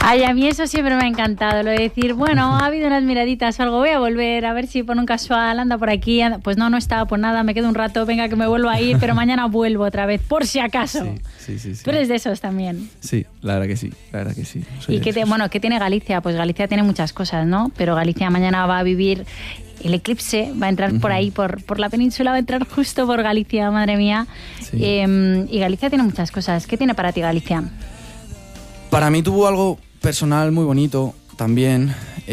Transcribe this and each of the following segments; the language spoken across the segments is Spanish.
Ay, a mí eso siempre me ha encantado, lo de decir, bueno, ha habido unas miraditas o algo, voy a volver, a ver si por un casual anda por aquí, pues no está, pues nada, me quedo un rato, venga que me vuelvo a ir, pero mañana vuelvo otra vez, por si acaso. Sí. Tú eres de esos también. Sí, la verdad que sí. ¿Y qué tiene Galicia? Pues Galicia tiene muchas cosas, ¿no? Pero Galicia mañana va a vivir el eclipse, va a entrar por ahí, por la península, va a entrar justo por Galicia, madre mía. Sí. Y Galicia tiene muchas cosas. ¿Qué tiene para ti Galicia? Para mí tuvo algo personal muy bonito también,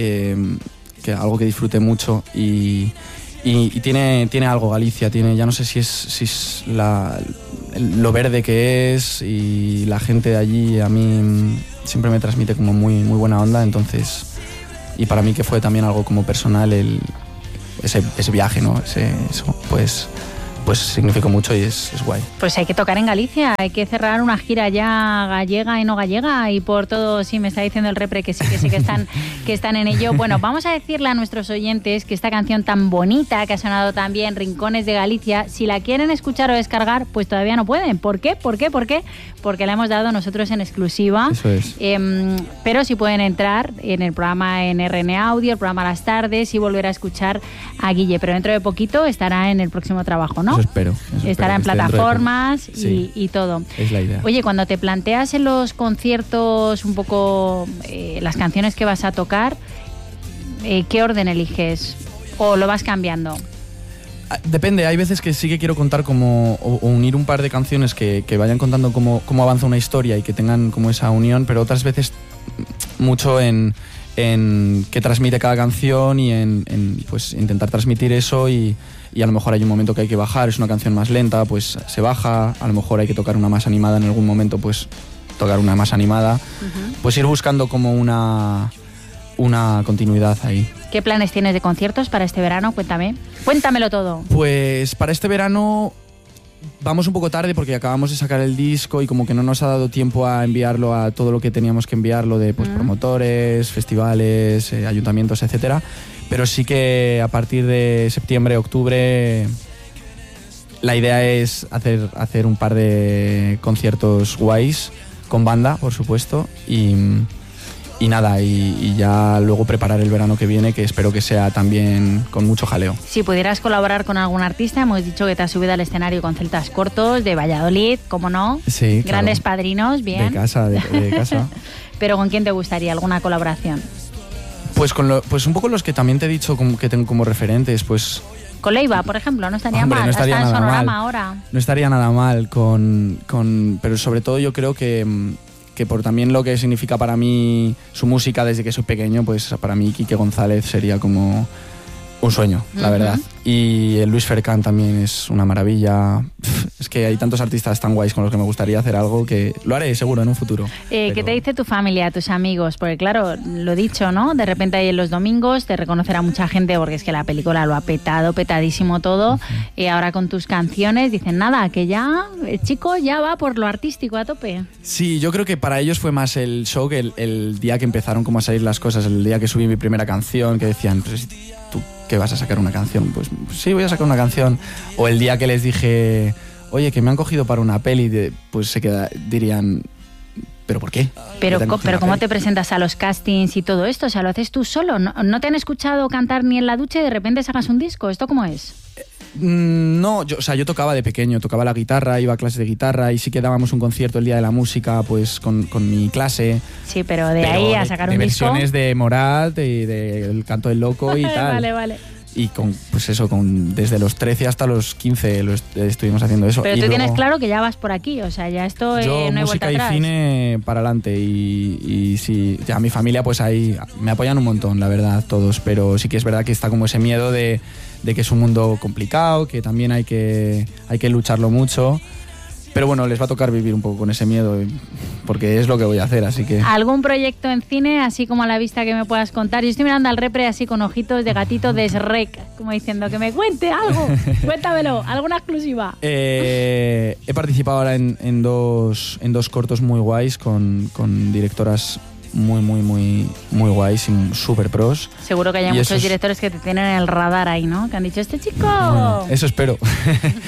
que algo que disfruté mucho y tiene algo Galicia, ya no sé si es lo verde que es, y la gente de allí a mí siempre me transmite como muy, muy buena onda, entonces, y para mí que fue también algo como personal ese viaje, ¿no? Eso, pues significó mucho y es guay. Pues hay que tocar en Galicia, hay que cerrar una gira ya gallega y no gallega, y por todo, sí, me está diciendo el repre que sí que están en ello. Bueno, vamos a decirle a nuestros oyentes que esta canción tan bonita que ha sonado también, Rincones de Galicia, si la quieren escuchar o descargar, pues todavía no pueden. ¿Por qué? Porque la hemos dado nosotros en exclusiva. Eso es. Pero sí pueden entrar en el programa en RN Audio, el programa Las Tardes, y volver a escuchar a Guille, pero dentro de poquito estará en el próximo trabajo, ¿no? Eso espero. Estará en plataformas y todo. Es la idea. Oye, cuando te planteas en los conciertos un poco las canciones que vas a tocar, ¿qué orden eliges? ¿O lo vas cambiando? Depende, hay veces que sí que quiero contar como o unir un par de canciones que vayan contando cómo avanza una historia y que tengan como esa unión, pero otras veces mucho en qué transmite cada canción y en pues intentar transmitir eso, y a lo mejor hay un momento que hay que bajar, es una canción más lenta, pues se baja, a lo mejor hay que tocar una más animada en algún momento, pues tocar una más animada, pues ir buscando como una continuidad ahí. ¿Qué planes tienes de conciertos para este verano? Cuéntamelo todo. Pues para este verano vamos un poco tarde porque acabamos de sacar el disco y como que no nos ha dado tiempo a enviarlo a todo lo que teníamos que enviarlo de pues, promotores, festivales, ayuntamientos, etcétera. Pero sí que a partir de septiembre, octubre, la idea es hacer un par de conciertos guays, con banda, por supuesto, y nada, y ya luego preparar el verano que viene, que espero que sea también con mucho jaleo. Si pudieras colaborar con algún artista, hemos dicho que te has subido al escenario con Celtas Cortos, de Valladolid, ¿cómo no? Sí, Grandes claro. Padrinos, bien. De casa. ¿Pero con quién te gustaría alguna colaboración? Pues un poco los que también te he dicho que tengo como referentes, pues... Con Leiva, por ejemplo, no estaría Hombre, mal. No estaría hasta en nada Sonorama mal. ahora. No estaría nada mal pero sobre todo yo creo que por también lo que significa para mí su música desde que soy pequeño, pues para mí Quique González sería como un sueño, la verdad. Y el Luis Fercán también es una maravilla. Es que hay tantos artistas tan guays con los que me gustaría hacer algo que lo haré seguro en un futuro. ¿Qué te dice tu familia, tus amigos? Porque claro, lo dicho, ¿no? De repente ahí en los domingos te reconocerá mucha gente porque es que la película lo ha petadísimo todo. Ahora con tus canciones dicen nada, que ya el chico ya va por lo artístico a tope. Sí, yo creo que para ellos fue más el shock el día que empezaron como a salir las cosas, el día que subí mi primera canción, que decían, pues, ¿tú qué vas a sacar una canción? Pues sí, voy a sacar una canción. O el día que les dije, oye, que me han cogido para una peli, pues dirían, ¿pero por qué? Pero ¿cómo te presentas a los castings y todo esto? O sea, ¿lo haces tú solo? ¿No te han escuchado cantar ni en la ducha y de repente sacas un disco? ¿Esto cómo es? No, yo tocaba de pequeño, tocaba la guitarra, iba a clases de guitarra y sí que dábamos un concierto el Día de la Música pues con mi clase. Sí, pero ahí a sacar un disco. Versiones de Morat y del Canto del Loco y tal. Vale. Y desde los 13 hasta los 15 estuvimos haciendo eso. Pero y tú luego, tienes claro que ya vas por aquí, o sea, ya esto yo, no hay vuelta atrás. Música y cine para adelante y sí, ya mi familia pues ahí me apoyan un montón, la verdad, todos, pero sí que es verdad que está como ese miedo de que es un mundo complicado, que también hay que lucharlo mucho. Pero bueno, les va a tocar vivir un poco con ese miedo, porque es lo que voy a hacer, así que... ¿Algún proyecto en cine, así como a la vista, que me puedas contar? Yo estoy mirando al repre así con ojitos de gatito de Shrek, como diciendo, que me cuente algo, cuéntamelo, alguna exclusiva. He participado ahora en dos cortos muy guays con directoras muy guays y súper pros. Seguro que hay muchos directores que te tienen en el radar ahí, ¿no? Que han dicho, este chico... Bueno, eso espero.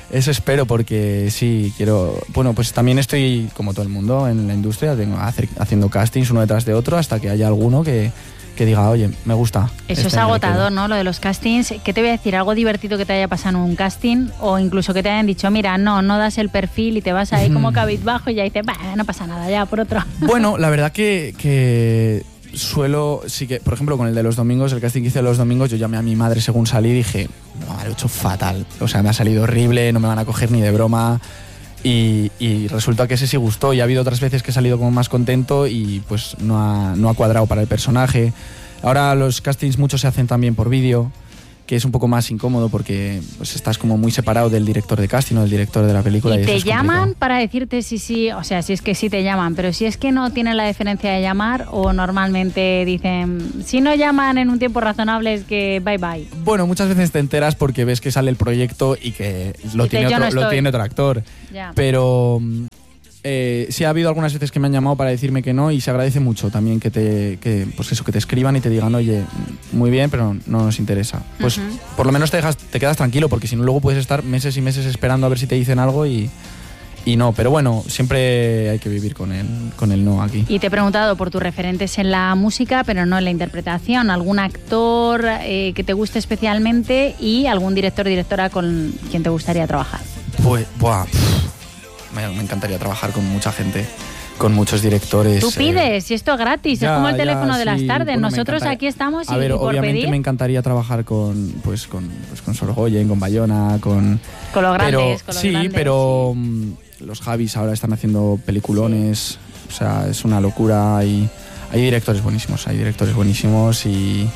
Eso espero porque sí, quiero... Bueno, pues también estoy, como todo el mundo, en la industria, haciendo castings uno detrás de otro hasta que haya alguno que diga, oye, me gusta. Eso es agotador, ¿no? Lo de los castings. ¿Qué te voy a decir? ¿Algo divertido que te haya pasado en un casting? O incluso que te hayan dicho, mira, no das el perfil y te vas ahí como cabizbajo y ya dices, no pasa nada, ya, por otro. Bueno, la verdad que suelo, sí que, por ejemplo, con el de los domingos, el casting que hice de los domingos, yo llamé a mi madre según salí y dije, no, lo he hecho fatal. O sea, me ha salido horrible, no me van a coger ni de broma. Y resulta que ese sí gustó, y ha habido otras veces que he salido como más contento y pues no ha cuadrado para el personaje. Ahora los castings muchos se hacen también por vídeo, que es un poco más incómodo porque pues estás como muy separado del director de casting o del director de la película. ¿Y te llaman complicado para decirte sí? O sea, si es que sí te llaman, pero si es que no tienen la deferencia de llamar, o normalmente dicen, si no llaman en un tiempo razonable es que bye bye. Bueno, muchas veces te enteras porque ves que sale el proyecto y que lo tiene otro actor. Ya. Pero sí ha habido algunas veces que me han llamado para decirme que no, y se agradece mucho también que te escriban y te digan, oye, muy bien, pero no nos interesa. Pues por lo menos te quedas tranquilo, porque si no luego puedes estar meses y meses esperando a ver si te dicen algo y no. Pero bueno, siempre hay que vivir con el no aquí. Y te he preguntado por tus referentes en la música, pero no en la interpretación. ¿Algún actor que te guste especialmente y algún directora con quien te gustaría trabajar? Pues, me encantaría trabajar con mucha gente, con muchos directores. Tú pides, y esto es gratis, es como el teléfono de las tardes. Bueno, nosotros aquí estamos y por obviamente pedir. Me encantaría trabajar con Sorogoyen, con Bayona, con los grandes. Pero los Javis ahora están haciendo peliculones, o sea, es una locura. Y hay directores buenísimos y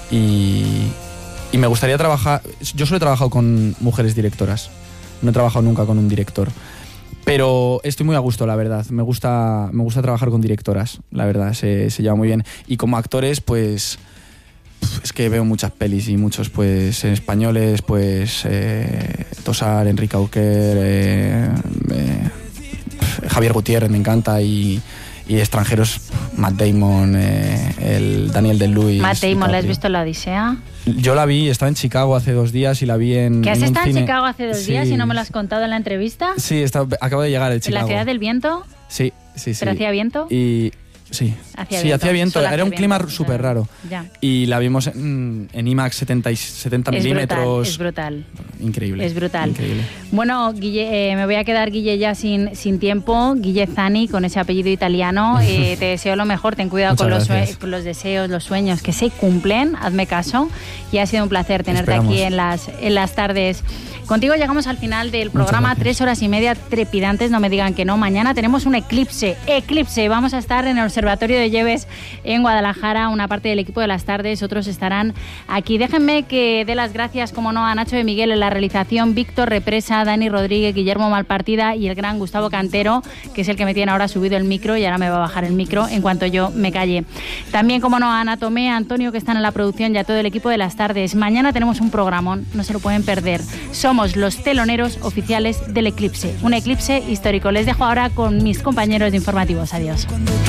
me gustaría trabajar. Yo solo he trabajado con mujeres directoras, no he trabajado nunca con un director. Pero estoy muy a gusto, la verdad. Me gusta trabajar con directoras, la verdad, se lleva muy bien. Y como actores, pues es que veo muchas pelis y muchos, pues españoles, pues Tosar, Enrique Auquer, Javier Gutiérrez me encanta, y extranjeros, Matt Damon, el Daniel Day-Luz. Matt Damon, ¿la has visto en La Odisea? Yo la vi, estaba en Chicago hace 2 días y la vi en ¿Que has estado en cine. Chicago hace 2 días y no me lo has contado en la entrevista? Sí, acabo de llegar de Chicago. ¿En la ciudad del viento? Sí. ¿Pero hacía viento? Y sí, hacía viento. Era un clima súper raro. Ya. Y la vimos en IMAX 70 milímetros. Es brutal. Increíble. Es brutal. Increíble. Bueno, Guille, me voy a quedar, Guille, ya sin tiempo. Guille Zani, con ese apellido italiano. Te deseo lo mejor. Ten cuidado con los deseos, los sueños que se cumplen. Hazme caso. Y ha sido un placer tenerte aquí en las tardes. Contigo llegamos al final del programa. 3 horas y media trepidantes, no me digan que no. Mañana tenemos un eclipse. Vamos a estar en el Observatorio de Lleves en Guadalajara, una parte del equipo de las tardes, otros estarán aquí. Déjenme que dé las gracias, como no, a Nacho de Miguel en la realización, Víctor Represa, Dani Rodríguez, Guillermo Malpartida y el gran Gustavo Cantero, que es el que me tiene ahora subido el micro, y ahora me va a bajar el micro en cuanto yo me calle. También, como no, a Ana Tomé, a Antonio, que están en la producción, y a todo el equipo de las tardes. Mañana tenemos un programón, no se lo pueden perder. Somos los teloneros oficiales del eclipse, un eclipse histórico. Les dejo ahora con mis compañeros de informativos. Adiós.